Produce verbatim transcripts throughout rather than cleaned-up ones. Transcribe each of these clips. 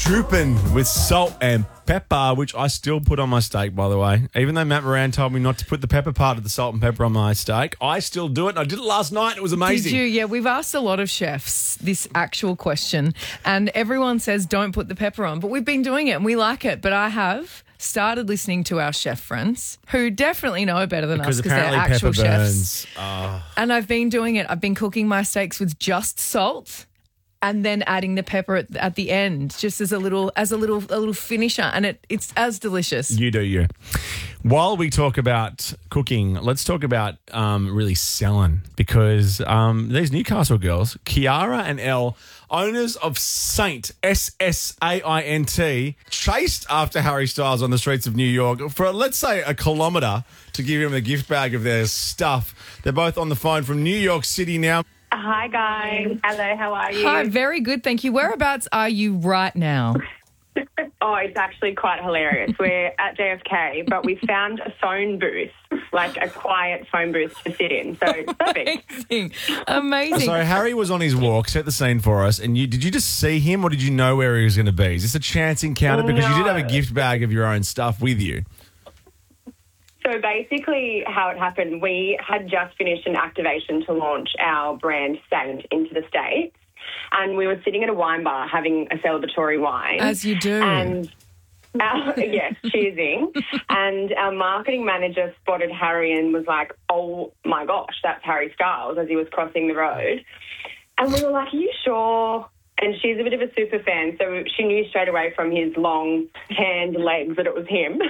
drooping with salt and pepper, which I still put on my steak, by the way. Even though Matt Moran told me not to put the pepper part of the salt and pepper on my steak, I still do it. And I did it last night. It was amazing. Did you? Yeah, we've asked a lot of chefs this actual question, and everyone says don't put the pepper on. But we've been doing it and we like it. But I have started listening to our chef friends who definitely know better than because us because they're actual pepper chefs. Burns. Oh. And I've been doing it. I've been cooking my steaks with just salt and then adding the pepper at, at the end, just as a little as a little a little finisher, and it it's as delicious. You do you. While we talk about cooking, let's talk about um, really selling, because um, these Newcastle girls, Kiara and Elle, owners of Saint, S S A I N T, chased after Harry Styles on the streets of New York for, let's say, a kilometre to give him a gift bag of their stuff. They're both on the phone from New York City now. Hi, guys. Hello, how are you? Hi, very good, thank you. Whereabouts are you right now? Oh, it's actually quite hilarious. We're at J F K, but we found a phone booth, like a quiet phone booth to sit in. So it's perfect. Amazing. Amazing. So Harry was on his walk, set the scene for us, and you did you just see him or did you know where he was going to be? Is this a chance encounter? Because No. you did have a gift bag of your own stuff with you. So basically how it happened, we had just finished an activation to launch our brand Saint into the States. And we were sitting at a wine bar having a celebratory wine. As you do. And our, yes, cheersing. And our marketing manager spotted Harry and was like, oh, my gosh, that's Harry Styles, as he was crossing the road. And we were like, are you sure? And she's a bit of a super fan, so she knew straight away from his long, tanned legs that it was him.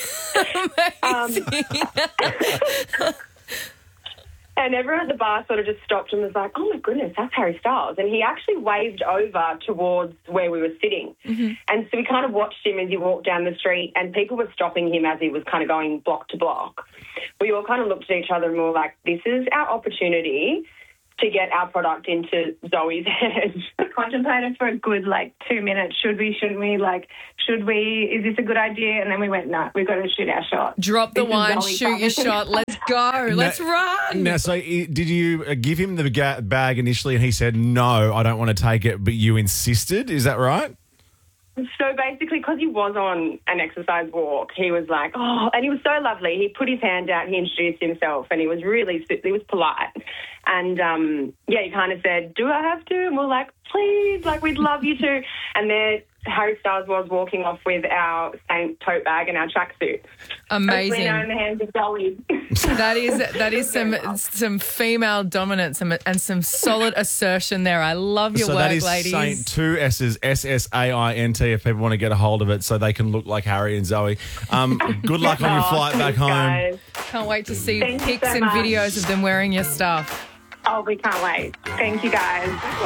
um, and everyone at the bar sort of just stopped and was like, oh, my goodness, that's Harry Styles. And he actually waved over towards where we were sitting. Mm-hmm. And so we kind of watched him as he walked down the street, and people were stopping him as he was kind of going block to block. We all kind of looked at each other and we were like, this is our opportunity to get our product into Zoe's head. Contemplated for a good, like, two minutes. Should we, shouldn't we? Like, should we? Is this a good idea? And then we went, no, we've got to shoot our shot. Drop the This is wine, Zoe shoot your Sutherland. shot. Let's go. Let's run. Now, so i- did you uh, give him the ga- bag initially and he said, no, I don't want to take it, but you insisted? Is that right? So basically, because he was on an exercise walk, he was like, oh, and he was so lovely. He put his hand out, he introduced himself, and he was really, he was polite. And, um, yeah, he kind of said, do I have to? And we're like, please, like, we'd love you to. And there Harry Styles was walking off with our Saint tote bag and our tracksuit. Amazing. Now in the hands of Zoe. That is that is some some female dominance and, and some solid assertion there. I love your so work, that is ladies. Saint, two S's, S S A I N T, if people want to get a hold of it so they can look like Harry and Zoe. Um, good luck on your Oh, flight back thanks, home. guys. Can't wait to see Thank you pics so and much. videos of them wearing your stuff. Oh, we can't wait. Thank you, guys.